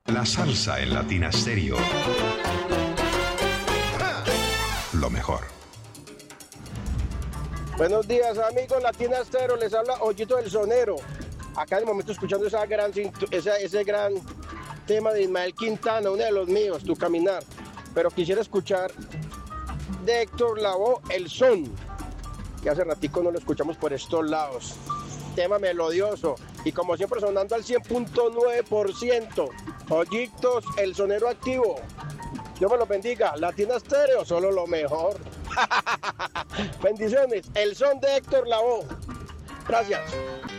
La salsa en Latina Stereo. Lo mejor. Buenos días, amigos Latina Stereo, les habla Ollito del Sonero. Acá en el momento escuchando ese gran tema de Ismael Quintana, uno de los míos, Tu Caminar. Pero quisiera escuchar de Héctor Lavoe, El Son, que hace ratico no lo escuchamos por estos lados. Tema melodioso y como siempre sonando al 100.9%. Ollitos, El Sonero activo. Dios me los bendiga. Latina Stereo, solo lo mejor. Bendiciones. El Son de Héctor Lavoe. Gracias.